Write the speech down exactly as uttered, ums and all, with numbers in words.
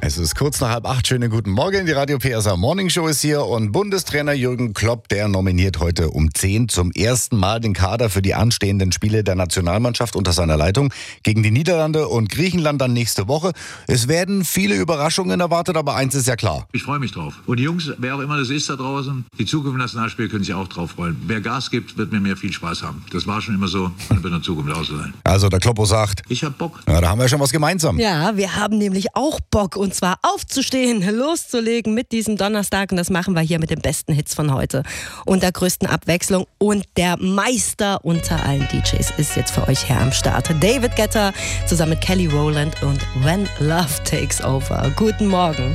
Es ist kurz nach halb acht. Schönen guten Morgen. Die Radio P S A Morning Show ist hier und Bundestrainer Jürgen Klopp, der nominiert heute um zehn zum ersten Mal den Kader für die anstehenden Spiele der Nationalmannschaft unter seiner Leitung gegen die Niederlande und Griechenland dann nächste Woche. Es werden viele Überraschungen erwartet, aber eins ist ja klar. Ich freue mich drauf. Und die Jungs, wer auch immer das ist da draußen, die Zukunft Nationalspiele können sich auch drauf freuen. Wer Gas gibt, wird mit mir viel Spaß haben. Das war schon immer so und wird in Zukunft auch so sein. Also der Kloppo sagt, ich hab Bock. Ja, da haben wir schon was gemeinsam. Ja, wir haben nämlich auch Bock, und zwar aufzustehen, loszulegen mit diesem Donnerstag, und das machen wir hier mit den besten Hits von heute und der größten Abwechslung, und der Meister unter allen D Js ist jetzt für euch hier am Start. David Guetta zusammen mit Kelly Rowland und When Love Takes Over. Guten Morgen.